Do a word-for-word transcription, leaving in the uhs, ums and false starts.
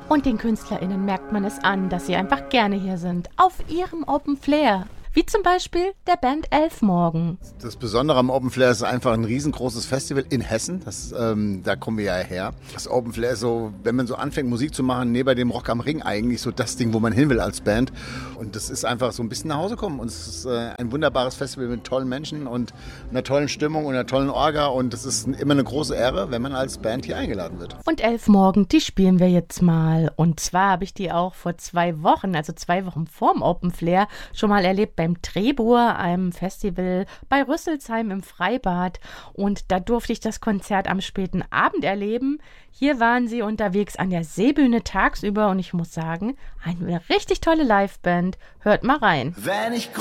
Und den KünstlerInnen merkt man es an, dass sie einfach gerne hier sind, auf ihrem Open Flair. Wie zum Beispiel der Band Elfmorgen. Das Besondere am Open Flair ist einfach ein riesengroßes Festival in Hessen. Das, ähm, da kommen wir ja her. Das Open Flair ist so, wenn man so anfängt Musik zu machen, neben dem Rock am Ring eigentlich so das Ding, wo man hin will als Band. Und das ist einfach so ein bisschen nach Hause kommen. Und es ist äh, ein wunderbares Festival mit tollen Menschen und einer tollen Stimmung und einer tollen Orga. Und es ist immer eine große Ehre, wenn man als Band hier eingeladen wird. Und Elfmorgen, die spielen wir jetzt mal. Und zwar habe ich die auch vor zwei Wochen, also zwei Wochen vorm Open Flair, schon mal erlebt beim Trebur, einem Festival bei Rüsselsheim im Freibad. Und da durfte ich das Konzert am späten Abend erleben. Hier waren sie unterwegs an der Seebühne tagsüber und ich muss sagen, eine richtig tolle Liveband. Hört mal rein. Wenn ich